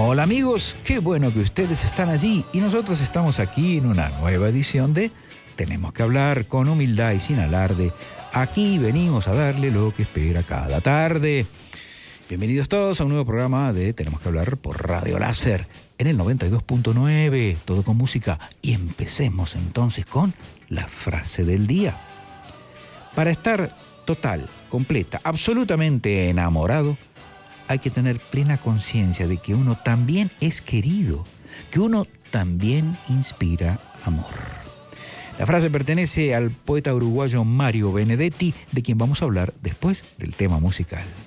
Hola amigos, qué bueno que ustedes están allí y nosotros estamos aquí en una nueva edición de Tenemos que hablar con humildad y sin alarde. Aquí venimos a darle lo que espera cada tarde. Bienvenidos todos a un nuevo programa de Tenemos que hablar por Radio Láser en el 92.9, todo con música. Y empecemos entonces con la frase del día. Para estar total, completa, absolutamente enamorado, hay que tener plena conciencia de que uno también es querido, que uno también inspira amor. La frase pertenece al poeta uruguayo Mario Benedetti, de quien vamos a hablar después del tema musical.